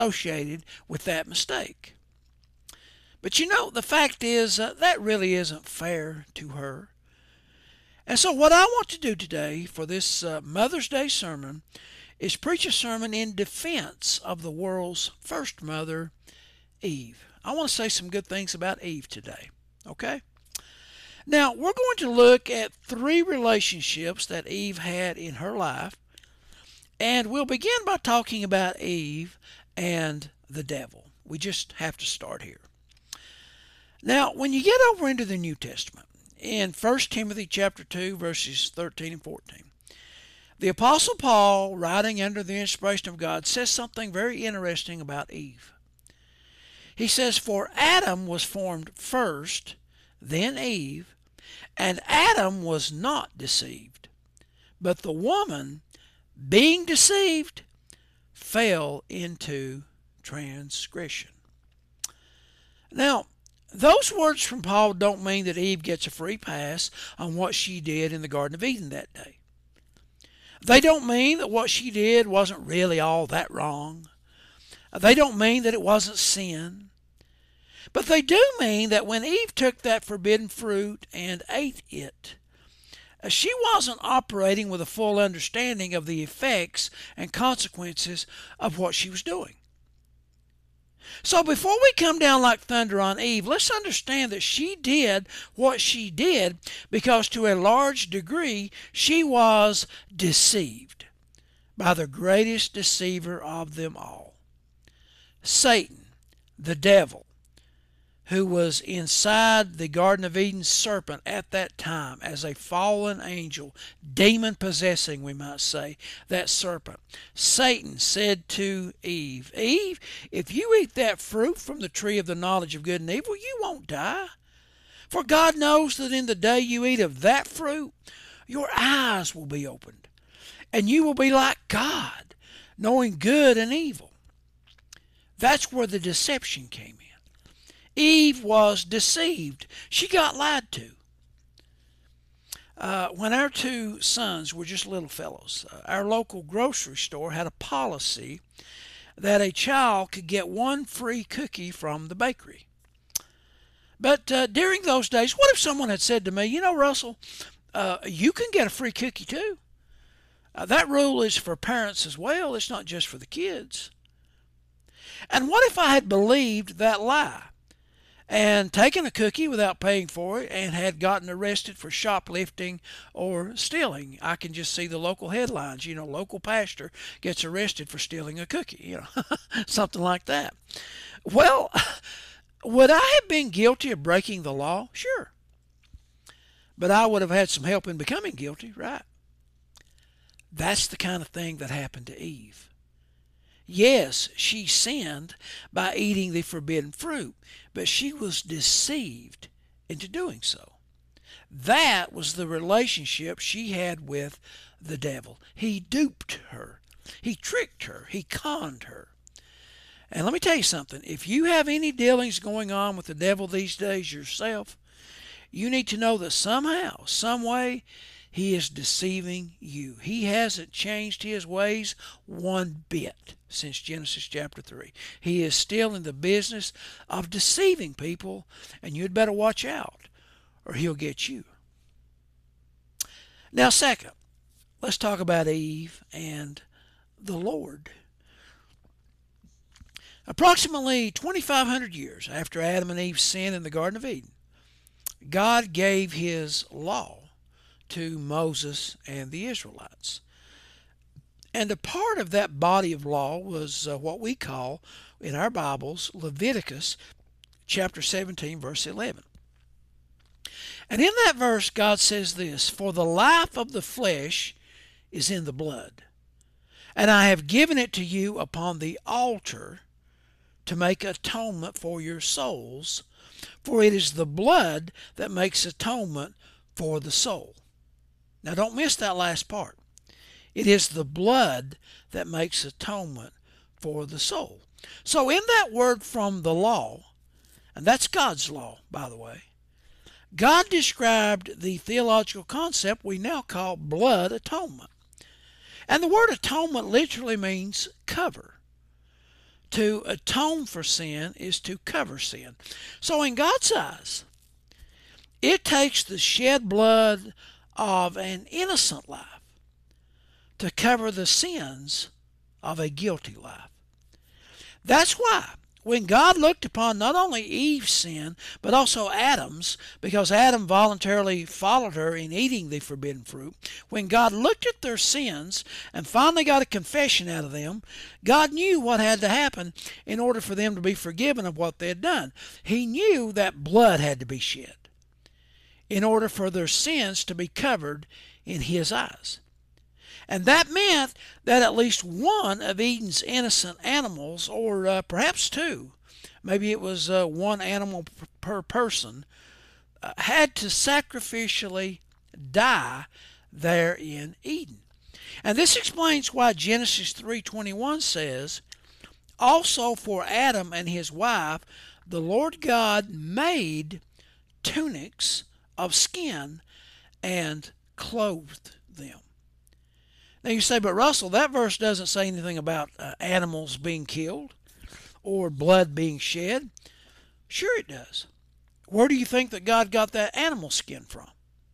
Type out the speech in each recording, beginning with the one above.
associated with that mistake. But you know, the fact is that really isn't fair to her. And so, what I want to do today for this Mother's Day sermon is preach a sermon in defense of the world's first mother, Eve. I want to say some good things about Eve today. Okay? Now, we're going to look at three relationships that Eve had in her life, and we'll begin by talking about Eve and the devil. We just have to start here. Now, when you get over into the New Testament, in 1 Timothy chapter 2, verses 13 and 14, the Apostle Paul, writing under the inspiration of God, says something very interesting about Eve. He says, "For Adam was formed first, then Eve, and Adam was not deceived. But the woman, being deceived, fell into transgression." Now, those words from Paul don't mean that Eve gets a free pass on what she did in the Garden of Eden that day. They don't mean that what she did wasn't really all that wrong. They don't mean that it wasn't sin. But they do mean that when Eve took that forbidden fruit and ate it, she wasn't operating with a full understanding of the effects and consequences of what she was doing. So before we come down like thunder on Eve, let's understand that she did what she did because to a large degree she was deceived by the greatest deceiver of them all, Satan, the devil, who was inside the Garden of Eden serpent at that time as a fallen angel, demon possessing, we might say, that serpent. Satan said to Eve, "Eve, if you eat that fruit from the tree of the knowledge of good and evil, you won't die. For God knows that in the day you eat of that fruit, your eyes will be opened, and you will be like God, knowing good and evil." That's where the deception came in. Eve was deceived. She got lied to. When our two sons were just little fellows, our local grocery store had a policy that a child could get one free cookie from the bakery. But during those days, what if someone had said to me, "You know, Russell, you can get a free cookie too. That rule is for parents as well. It's not just for the kids." And what if I had believed that lie and taken a cookie without paying for it and had gotten arrested for shoplifting or stealing? I can just see the local headlines, local pastor gets arrested for stealing a cookie, something like that. Well, would I have been guilty of breaking the law? Sure. But I would have had some help in becoming guilty, right? That's the kind of thing that happened to Eve. Yes, she sinned by eating the forbidden fruit, but she was deceived into doing so. That was the relationship she had with the devil. He duped her. He tricked her. He conned her. And let me tell you something. If you have any dealings going on with the devil these days yourself, you need to know that somehow, some way, he is deceiving you. He hasn't changed his ways one bit since Genesis chapter 3. He is still in the business of deceiving people, and you'd better watch out or he'll get you. Now, second, let's talk about Eve and the Lord. Approximately 2,500 years after Adam and Eve sinned in the Garden of Eden, God gave his law to Moses and the Israelites. And a part of that body of law was what we call in our Bibles Leviticus chapter 17, verse 11. And in that verse, God says this, "For the life of the flesh is in the blood, and I have given it to you upon the altar to make atonement for your souls, for it is the blood that makes atonement for the soul." Now don't miss that last part. It is the blood that makes atonement for the soul. So in that word from the law, and that's God's law, by the way, God described the theological concept we now call blood atonement. And the word atonement literally means cover. To atone for sin is to cover sin. So in God's eyes, it takes the shed blood of an innocent life to cover the sins of a guilty life. That's why when God looked upon not only Eve's sin, but also Adam's, because Adam voluntarily followed her in eating the forbidden fruit, when God looked at their sins and finally got a confession out of them, God knew what had to happen in order for them to be forgiven of what they had done. He knew that blood had to be shed in order for their sins to be covered in His eyes. And that meant that at least one of Eden's innocent animals, or perhaps two, maybe it was one animal per person, had to sacrificially die there in Eden. And this explains why Genesis 3:21 says, "Also for Adam and his wife, the Lord God made tunics of skin and clothed them." Now you say, but Russell, that verse doesn't say anything about animals being killed or blood being shed. Sure it does. Where do you think that God got that animal skin from?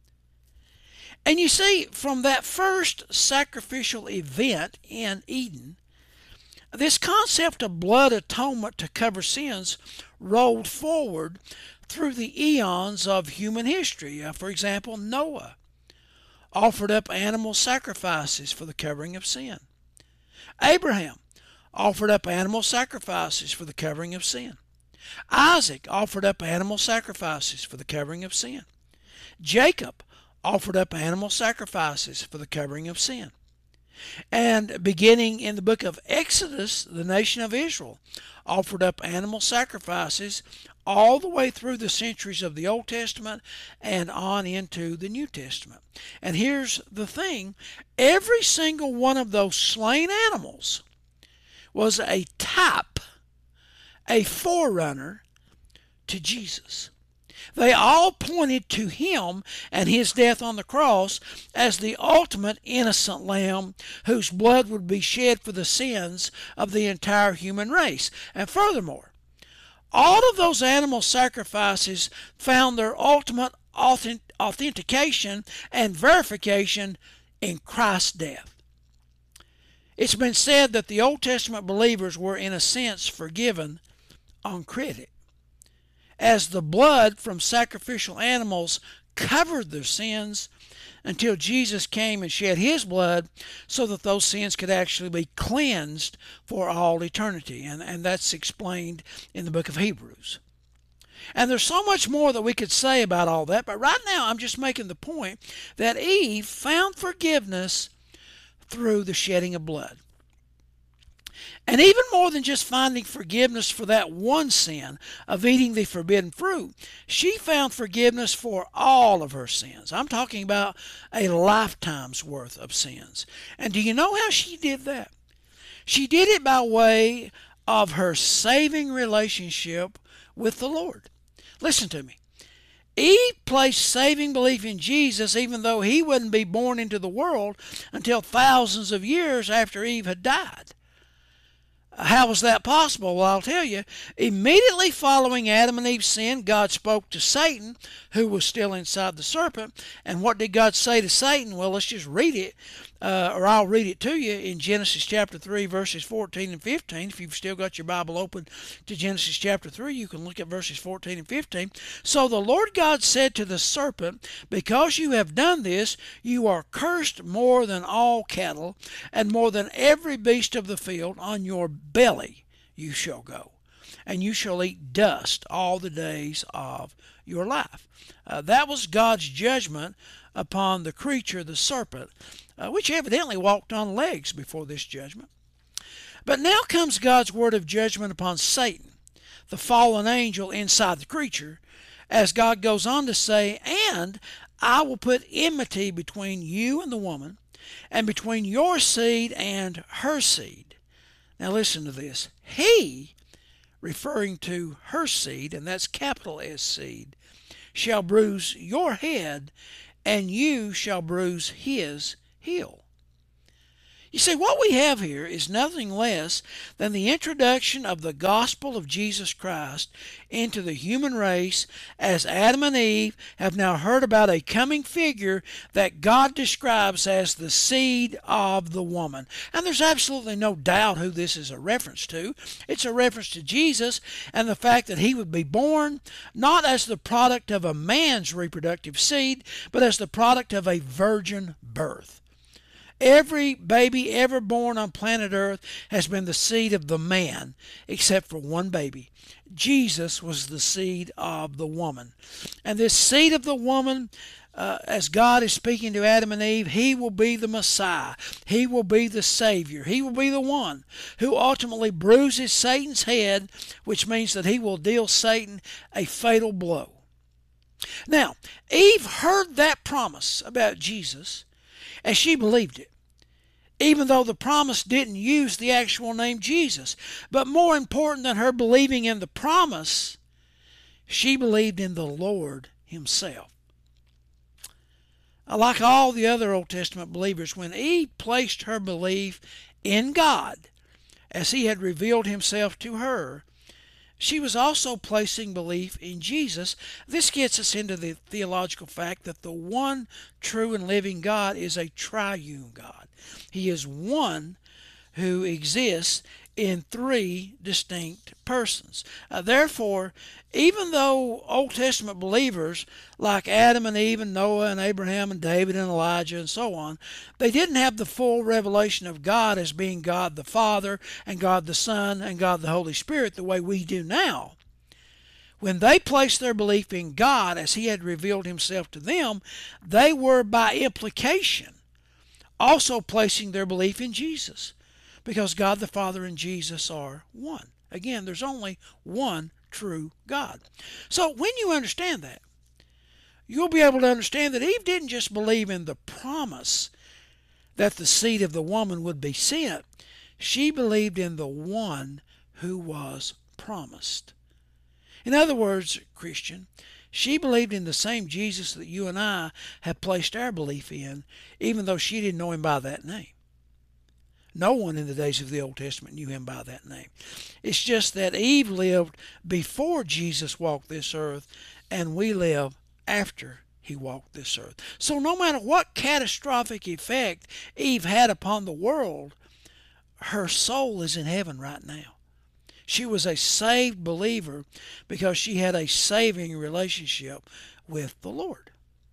And you see, from that first sacrificial event in Eden, this concept of blood atonement to cover sins rolled forward through the eons of human history. For example, Noah offered up animal sacrifices for the covering of sin. Abraham offered up animal sacrifices for the covering of sin. Isaac offered up animal sacrifices for the covering of sin. Jacob offered up animal sacrifices for the covering of sin. And beginning in the book of Exodus, the nation of Israel offered up animal sacrifices all the way through the centuries of the Old Testament and on into the New Testament. And here's the thing, every single one of those slain animals was a type, a forerunner to Jesus. They all pointed to Him and His death on the cross as the ultimate innocent lamb whose blood would be shed for the sins of the entire human race. And furthermore, all of those animal sacrifices found their ultimate authentication and verification in Christ's death. It's been said that the Old Testament believers were in a sense forgiven on credit, as the blood from sacrificial animals covered their sins until Jesus came and shed His blood so that those sins could actually be cleansed for all eternity. And that's explained in the book of Hebrews. And there's so much more that we could say about all that, but right now I'm just making the point that Eve found forgiveness through the shedding of blood. And even more than just finding forgiveness for that one sin of eating the forbidden fruit, she found forgiveness for all of her sins. I'm talking about a lifetime's worth of sins. And do you know how she did that? She did it by way of her saving relationship with the Lord. Listen to me. Eve placed saving belief in Jesus even though He wouldn't be born into the world until thousands of years after Eve had died. How was that possible? Well, I'll tell you. Immediately following Adam and Eve's sin, God spoke to Satan, who was still inside the serpent. And what did God say to Satan? Well, let's just read it, or I'll read it to you in Genesis chapter 3, verses 14 and 15. If you've still got your Bible open to Genesis chapter 3, you can look at verses 14 and 15. So the Lord God said to the serpent, "Because you have done this, you are cursed more than all cattle, and more than every beast of the field. On your belly you shall go, and you shall eat dust all the days of your life." That was God's judgment upon the creature, the serpent, which evidently walked on legs before this judgment. But now comes God's word of judgment upon Satan, the fallen angel inside the creature, as God goes on to say, "And I will put enmity between you and the woman, and between your seed and her seed." Now listen to this. "He," referring to her seed, and that's capital S seed, "shall bruise your head, and you shall bruise his heel." You see, what we have here is nothing less than the introduction of the gospel of Jesus Christ into the human race, as Adam and Eve have now heard about a coming figure that God describes as the seed of the woman. And there's absolutely no doubt who this is a reference to. It's a reference to Jesus and the fact that he would be born not as the product of a man's reproductive seed, but as the product of a virgin birth. Every baby ever born on planet Earth has been the seed of the man, except for one baby. Jesus was the seed of the woman. And this seed of the woman, as God is speaking to Adam and Eve, he will be the Messiah. He will be the Savior. He will be the one who ultimately bruises Satan's head, which means that he will deal Satan a fatal blow. Now, Eve heard that promise about Jesus, and she believed it, even though the promise didn't use the actual name Jesus. But more important than her believing in the promise, she believed in the Lord himself. Like all the other Old Testament believers, when Eve placed her belief in God as he had revealed himself to her, she was also placing belief in Jesus. This gets us into the theological fact that the one true and living God is a triune God. He is one who exists in three distinct persons. Therefore, even though Old Testament believers like Adam and Eve and Noah and Abraham and David and Elijah and so on, they didn't have the full revelation of God as being God the Father and God the Son and God the Holy Spirit the way we do now. When they placed their belief in God as he had revealed himself to them, they were by implication also placing their belief in Jesus, because God the Father and Jesus are one. Again, there's only one true God. So when you understand that, you'll be able to understand that Eve didn't just believe in the promise that the seed of the woman would be sent. She believed in the one who was promised. In other words, Christian, she believed in the same Jesus that you and I have placed our belief in, even though she didn't know him by that name. No one in the days of the Old Testament knew him by that name. It's just that Eve lived before Jesus walked this earth, and we live after he walked this earth. So no matter what catastrophic effect Eve had upon the world, her soul is in heaven right now. She was a saved believer because she had a saving relationship with the Lord.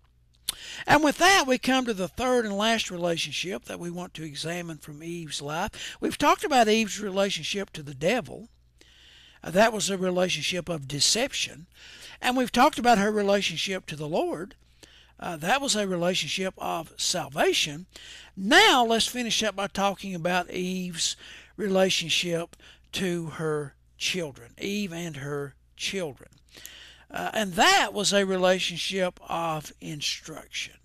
And with that, we come to the third and last relationship that we want to examine from Eve's life. We've talked about Eve's relationship to the devil. That was a relationship of deception. And we've talked about her relationship to the Lord. That was a relationship of salvation. Now let's finish up by talking about Eve's relationship to her children, Eve and her children. And that was a relationship of instruction,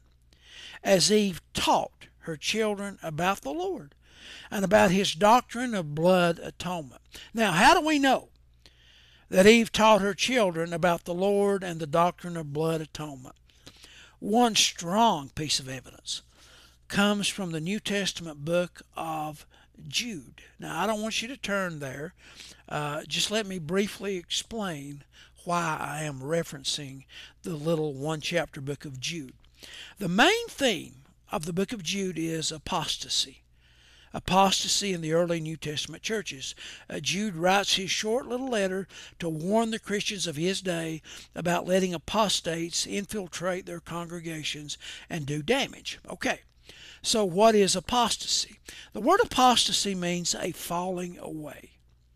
as Eve taught her children about the Lord and about his doctrine of blood atonement. Now, how do we know that Eve taught her children about the Lord and the doctrine of blood atonement? One strong piece of evidence comes from the New Testament book of Jude. Now, I don't want you to turn there. Just let me briefly explain why I am referencing the little one-chapter book of Jude. The main theme of the book of Jude is apostasy. Apostasy in the early New Testament churches. Jude writes his short little letter to warn the Christians of his day about letting apostates infiltrate their congregations and do damage. Okay. So what is apostasy? The word apostasy means a falling away.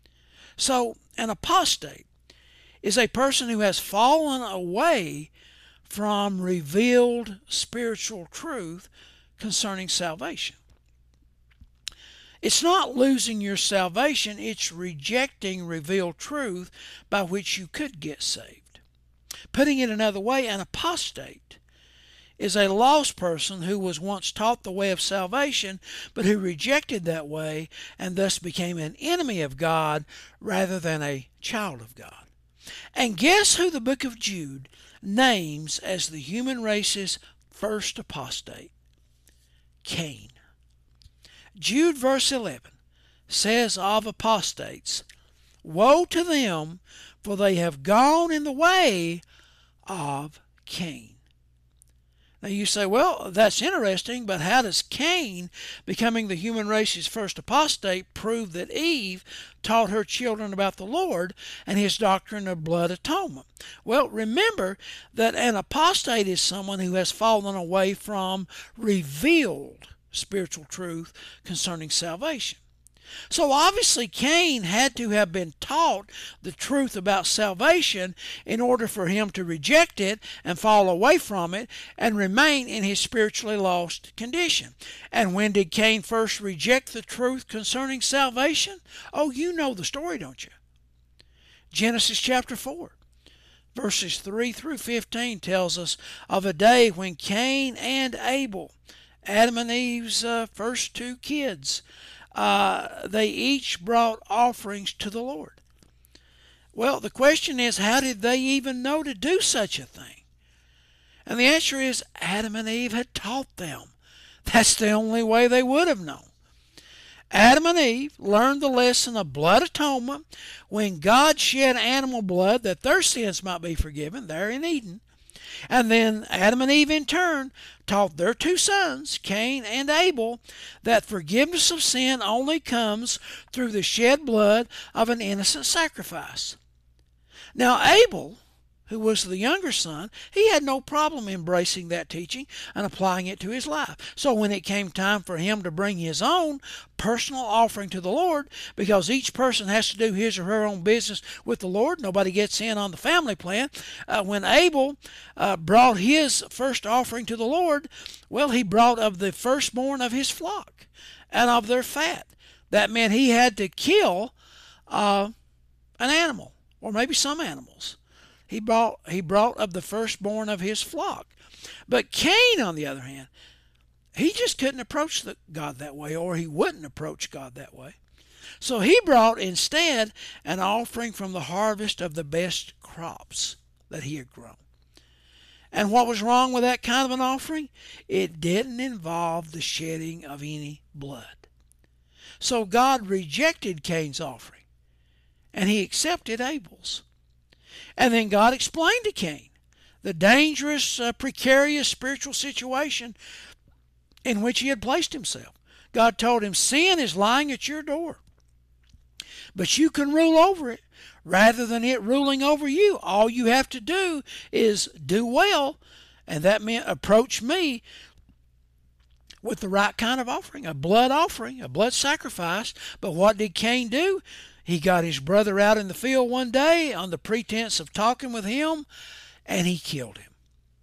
So an apostate is a person who has fallen away from revealed spiritual truth concerning salvation. It's not losing your salvation, it's rejecting revealed truth by which you could get saved. Putting it another way, an apostate is a lost person who was once taught the way of salvation, but who rejected that way and thus became an enemy of God rather than a child of God. And guess who the book of Jude names as the human race's first apostate? Cain. Jude verse 11 says of apostates, "Woe to them, for they have gone in the way of Cain." Now you say, well, that's interesting, but how does Cain, becoming the human race's first apostate, prove that Eve taught her children about the Lord and his doctrine of blood atonement? Well, remember that an apostate is someone who has fallen away from revealed spiritual truth concerning salvation. So obviously Cain had to have been taught the truth about salvation in order for him to reject it and fall away from it and remain in his spiritually lost condition. And when did Cain first reject the truth concerning salvation? Oh, you know the story, don't you? Genesis chapter 4. Verses 3 through 15 tells us of a day when Cain and Abel, Adam and Eve's first two kids, they each brought offerings to the Lord. Well, the question is, how did they even know to do such a thing? And the answer is, Adam and Eve had taught them. That's the only way they would have known. Adam and Eve learned the lesson of blood atonement when God shed animal blood that their sins might be forgiven there in Eden. And then Adam and Eve in turn taught their two sons, Cain and Abel, that forgiveness of sin only comes through the shed blood of an innocent sacrifice. Now Abel, who was the younger son, he had no problem embracing that teaching and applying it to his life. So when it came time for him to bring his own personal offering to the Lord, because each person has to do his or her own business with the Lord, nobody gets in on the family plan, when Abel brought his first offering to the Lord, well, he brought of the firstborn of his flock and of their fat. That meant he had to kill an animal, or maybe some animals. He brought of the firstborn of his flock. But Cain, on the other hand, he just couldn't approach God that way, or he wouldn't approach God that way. So he brought instead an offering from the harvest of the best crops that he had grown. And what was wrong with that kind of an offering? It didn't involve the shedding of any blood. So God rejected Cain's offering, and he accepted Abel's. And then God explained to Cain the dangerous, precarious spiritual situation in which he had placed himself. God told him, sin is lying at your door, but you can rule over it rather than it ruling over you. All you have to do is do well, and that meant approach me with the right kind of offering, a blood sacrifice. But what did Cain do? He got his brother out in the field one day on the pretense of talking with him, and he killed him.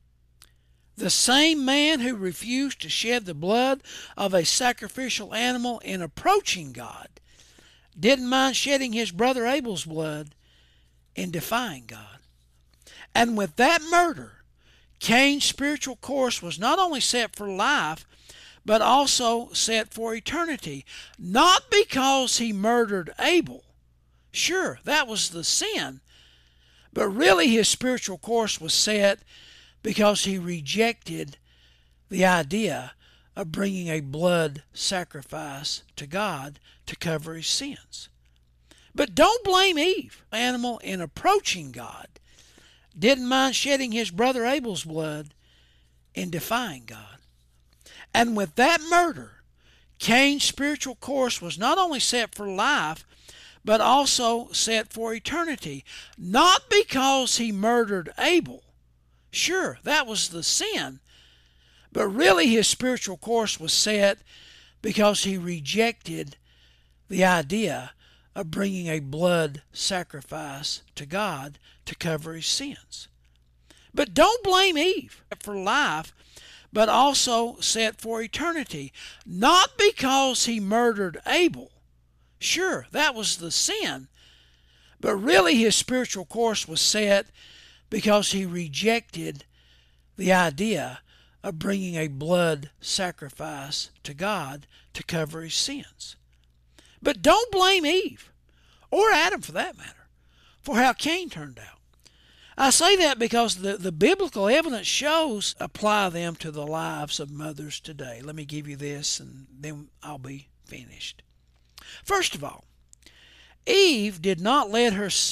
The same man who refused to shed the blood of a sacrificial animal in approaching God didn't mind shedding his brother Abel's blood in defying God. And with that murder, Cain's spiritual course was not only set for life, but also set for eternity. Not because he murdered Abel. Sure, that was the sin. But really his spiritual course was set because he rejected the idea of bringing a blood sacrifice to God to cover his sins. But don't blame Eve. Animal in approaching God didn't mind shedding his brother Abel's blood in defying God. And with that murder, Cain's spiritual course was not only set for life, but also set for eternity. Not because he murdered Abel. Sure, that was the sin. But really his spiritual course was set because he rejected the idea of bringing a blood sacrifice to God to cover his sins. But don't blame Eve for life, but also set for eternity. Not because he murdered Abel. Sure, that was the sin. But really his spiritual course was set because he rejected the idea of bringing a blood sacrifice to God to cover his sins. But don't blame Eve, or Adam for that matter, for how Cain turned out. I say that because the biblical evidence shows apply them to the lives of mothers today. Let me give you this, and then I'll be finished. First of all, Eve did not let her